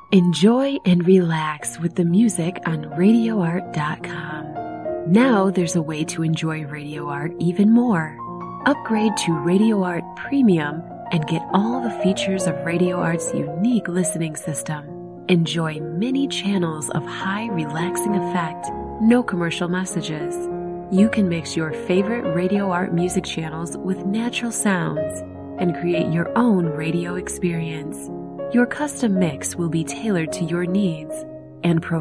Enjoy and relax with the music on RadioArt.com. Now there's a way to enjoy Radio Art even more. Upgrade to Radio Art Premium and get all the features of Radio Art's unique listening system. Enjoy many channels of high relaxing effect, no commercial messages. You can mix your favorite Radio Art music channels with natural sounds and create your own radio experience. Your custom mix will be tailored to your needs and provide